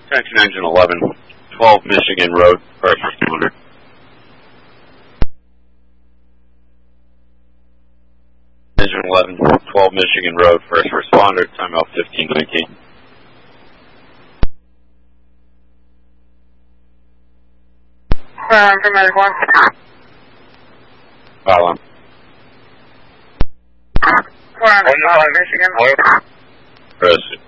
Attention engine 11, 12 Michigan Road, first responder. Engine 11, 12 Michigan Road, first responder, timeout 1519. For medic 1. File on. 405 Michigan. Proceed.